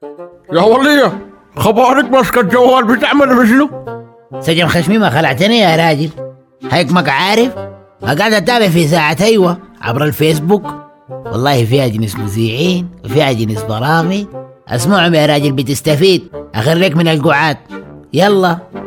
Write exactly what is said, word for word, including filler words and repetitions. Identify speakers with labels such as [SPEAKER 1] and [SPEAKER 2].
[SPEAKER 1] يا ولية، خبارك ماسكة الجوال بتعمل بشنو؟
[SPEAKER 2] سجن خشمي ما خلعتني يا راجل، هيك عارف قاعد اتابع في ساعة ايوه عبر الفيسبوك. والله فيها جنس مذيعين وفيها جنس برامج، اسمعهم يا راجل بتستفيد، اخريك من القعاد. يلا